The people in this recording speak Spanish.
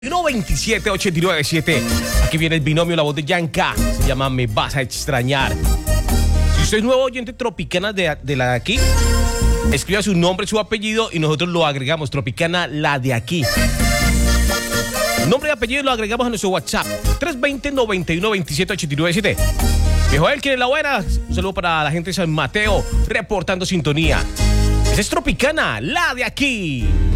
897. Aquí viene el binomio, la voz de Yanka. Se llama Me Vas a Extrañar. Si usted es nuevo oyente Tropicana de la de aquí, escriba su nombre, su apellido y nosotros lo agregamos. Tropicana, la de aquí. Nombre y apellido lo agregamos a nuestro WhatsApp 320-91-27-897. Viejo él, ¿quién es la buena? Un saludo para la gente de San Mateo, reportando sintonía. Esa es Tropicana, la de aquí.